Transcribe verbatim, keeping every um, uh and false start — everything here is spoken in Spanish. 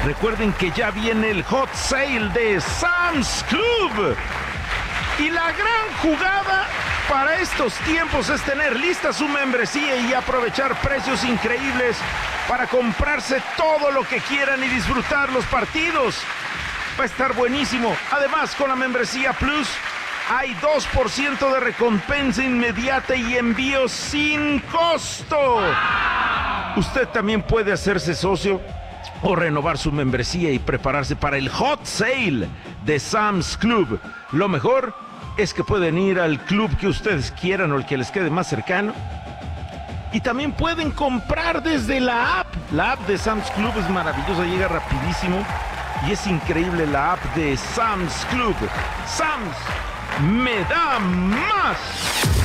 Recuerden que ya viene el hot sale de Sam's Club. Y la gran jugada para estos tiempos es tener lista su membresía y aprovechar precios increíbles para comprarse todo lo que quieran y disfrutar los partidos. Va a estar buenísimo. Además, con la membresía Plus hay dos por ciento de recompensa inmediata y envío sin costo. Usted también puede hacerse socio o renovar su membresía y prepararse para el hot sale de Sam's Club. Lo mejor es que pueden ir al club que ustedes quieran o el que les quede más cercano. Y también pueden comprar desde la app. La app de Sam's Club es maravillosa, llega rapidísimo. Y es increíble la app de Sam's Club. Sam's me da más.